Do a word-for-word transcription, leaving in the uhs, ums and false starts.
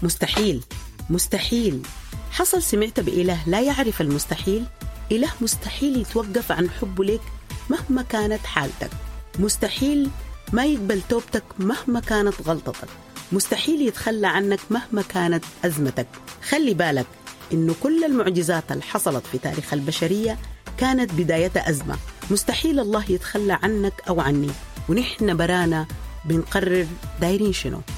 مستحيل مستحيل. حصل سمعت بإله لا يعرف المستحيل؟ إله مستحيل يتوقف عن حبه لك مهما كانت حالتك، مستحيل ما يقبل توبتك مهما كانت غلطتك، مستحيل يتخلى عنك مهما كانت أزمتك. خلي بالك إنه كل المعجزات اللي حصلت في تاريخ البشرية كانت بدايتها أزمة. مستحيل الله يتخلى عنك أو عني، ونحن برانا بنقرر دايرين شنو.